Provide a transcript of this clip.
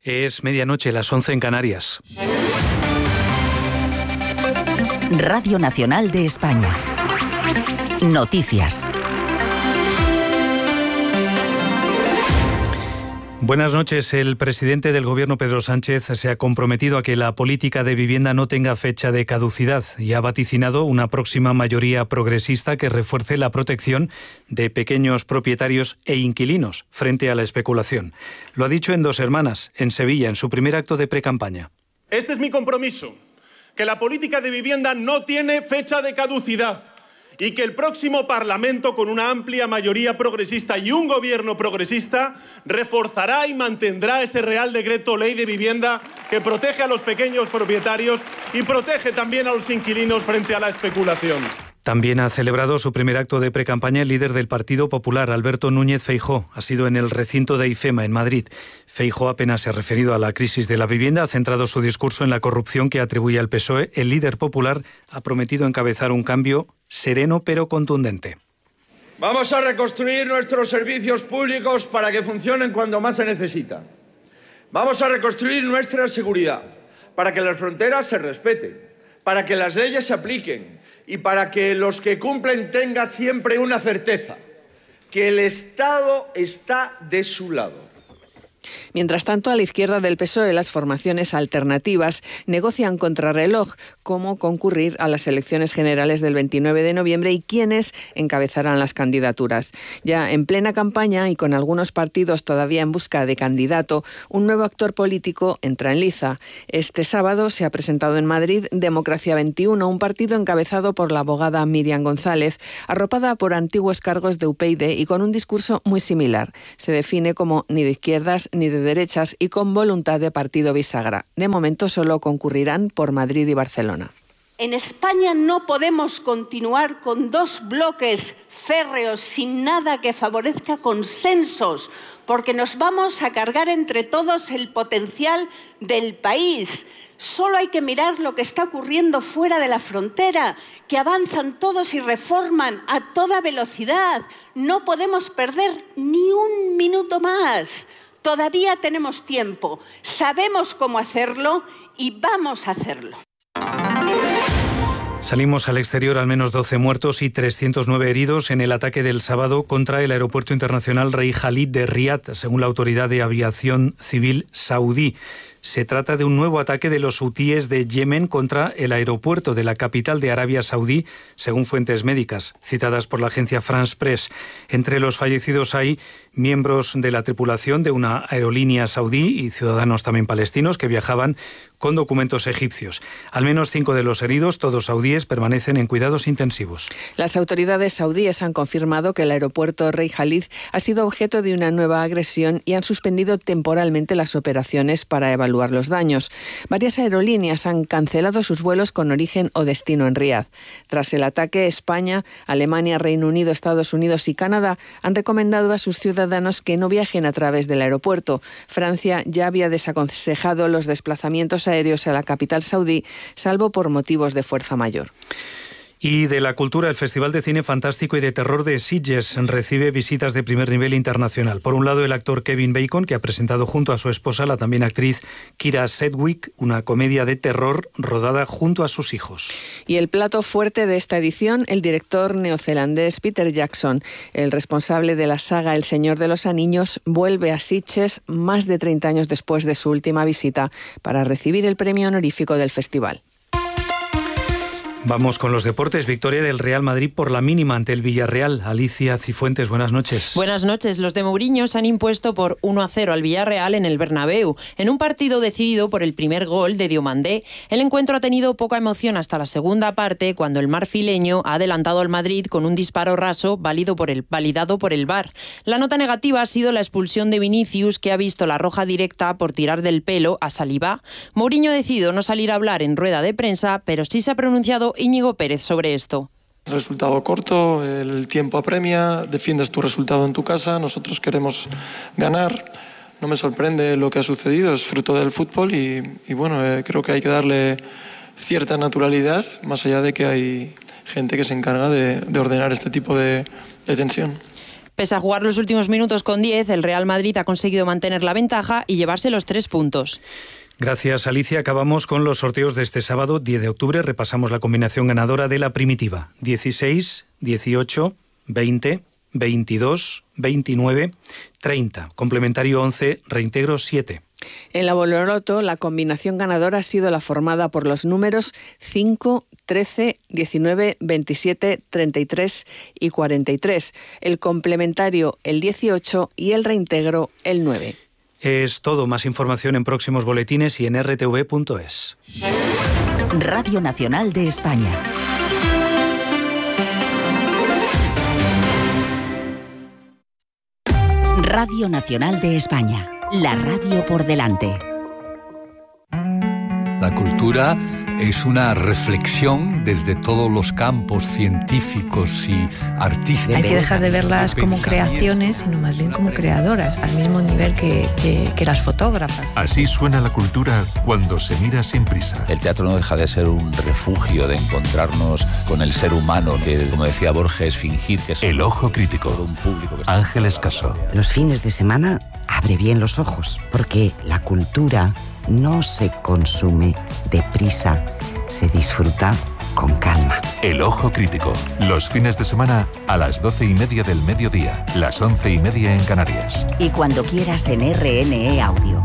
Es medianoche, las 11 en Canarias. Radio Nacional de España. Noticias. Buenas noches. El presidente del Gobierno, Pedro Sánchez, se ha comprometido a que la política de vivienda no tenga fecha de caducidad y ha vaticinado una próxima mayoría progresista que refuerce la protección de pequeños propietarios e inquilinos frente a la especulación. Lo ha dicho en Dos Hermanas, en Sevilla, en su primer acto de precampaña. Este es mi compromiso, que la política de vivienda no tiene fecha de caducidad y que el próximo Parlamento, con una amplia mayoría progresista y un gobierno progresista, reforzará y mantendrá ese Real Decreto Ley de Vivienda que protege a los pequeños propietarios y protege también a los inquilinos frente a la especulación. También ha celebrado su primer acto de precampaña el líder del Partido Popular, Alberto Núñez Feijóo. Ha sido en el recinto de IFEMA, en Madrid. Feijóo apenas se ha referido a la crisis de la vivienda, ha centrado su discurso en la corrupción que atribuye al PSOE. El líder popular ha prometido encabezar un cambio sereno pero contundente. Vamos a reconstruir nuestros servicios públicos para que funcionen cuando más se necesita. Vamos a reconstruir nuestra seguridad para que las fronteras se respeten, para que las leyes se apliquen y para que los que cumplen tengan siempre una certeza, que el Estado está de su lado. Mientras tanto, a la izquierda del PSOE, las formaciones alternativas negocian contrarreloj cómo concurrir a las elecciones generales del 29 de noviembre y quiénes encabezarán las candidaturas. Ya en plena campaña y con algunos partidos todavía en busca de candidato, un nuevo actor político entra en liza. Este sábado se ha presentado en Madrid Democracia 21, un partido encabezado por la abogada Miriam González, arropada por antiguos cargos de UPyD y con un discurso muy similar. Se define como ni de izquierdas ni de derechas y con voluntad de partido bisagra. De momento solo concurrirán por Madrid y Barcelona. En España no podemos continuar con dos bloques férreos sin nada que favorezca consensos, porque nos vamos a cargar entre todos el potencial del país. Solo hay que mirar lo que está ocurriendo fuera de la frontera, que avanzan todos y reforman a toda velocidad. No podemos perder ni un minuto más. Todavía tenemos tiempo, sabemos cómo hacerlo y vamos a hacerlo. Salimos al exterior, al menos 12 muertos y 309 heridos en el ataque del sábado contra el aeropuerto internacional Rey Khalid de Riad, según la Autoridad de Aviación Civil saudí. Se trata de un nuevo ataque de los hutíes de Yemen contra el aeropuerto de la capital de Arabia Saudí, según fuentes médicas citadas por la agencia France Press. Entre los fallecidos hay miembros de la tripulación de una aerolínea saudí y ciudadanos también palestinos que viajaban con documentos egipcios. Al menos 5 de los heridos, todos saudíes, permanecen en cuidados intensivos. Las autoridades saudíes han confirmado que el aeropuerto Rey Khalid ha sido objeto de una nueva agresión y han suspendido temporalmente las operaciones para evaluar los daños. Varias aerolíneas han cancelado sus vuelos con origen o destino en Riad. Tras el ataque, España, Alemania, Reino Unido, Estados Unidos y Canadá han recomendado a sus ciudadanos que no viajen a través del aeropuerto. Francia ya había desaconsejado los desplazamientos aéreos a la capital saudí, salvo por motivos de fuerza mayor. Y de la cultura, el Festival de Cine Fantástico y de Terror de Sitges recibe visitas de primer nivel internacional. Por un lado, el actor Kevin Bacon, que ha presentado junto a su esposa, la también actriz Kira Sedgwick, una comedia de terror rodada junto a sus hijos. Y el plato fuerte de esta edición, el director neozelandés Peter Jackson, el responsable de la saga El Señor de los Anillos, vuelve a Sitges más de 30 años después de su última visita para recibir el premio honorífico del festival. Vamos con los deportes. Victoria del Real Madrid por la mínima ante el Villarreal. Alicia Cifuentes, buenas noches. Buenas noches. Los de Mourinho se han impuesto por 1-0 al Villarreal en el Bernabéu, en un partido decidido por el primer gol de Diomandé. El encuentro ha tenido poca emoción hasta la segunda parte, cuando el marfileño ha adelantado al Madrid con un disparo raso validado por el VAR. La nota negativa ha sido la expulsión de Vinicius, que ha visto la roja directa por tirar del pelo a Saliba. Mourinho ha decidido no salir a hablar en rueda de prensa, pero sí se ha pronunciado Íñigo Pérez sobre esto. Resultado corto, el tiempo apremia, defiendes tu resultado en tu casa, nosotros queremos ganar. No me sorprende lo que ha sucedido, es fruto del fútbol y bueno, creo que hay que darle cierta naturalidad, más allá de que hay gente que se encarga de ordenar este tipo de tensión. Pese a jugar los últimos minutos con 10, el Real Madrid ha conseguido mantener la ventaja y llevarse los 3 puntos. Gracias, Alicia. Acabamos con los sorteos de este sábado, 10 de octubre. Repasamos la combinación ganadora de la primitiva. 16, 18, 20, 22, 29, 30. Complementario 11, reintegro 7. En la Boloroto, la combinación ganadora ha sido la formada por los números 5, 13, 19, 27, 33 y 43. El complementario el 18 y el reintegro el 9. Es todo. Más información en próximos boletines y en rtv.es. Radio Nacional de España. Radio Nacional de España. La radio por delante. La cultura es una reflexión desde todos los campos científicos y artísticos. Hay que dejar de verlas como creaciones, sino más bien como creadoras, al mismo nivel que las fotógrafas. Así suena la cultura cuando se mira sin prisa. El teatro no deja de ser un refugio de encontrarnos con el ser humano, que, como decía Borges, fingir que es El Ojo Crítico. Por un público que Ángeles Casó. Los fines de semana abre bien los ojos, porque la cultura no se consume deprisa, se disfruta con calma. El Ojo Crítico. Los fines de semana a las 12:30 del mediodía, las 11:30 en Canarias. Y cuando quieras en RNE Audio.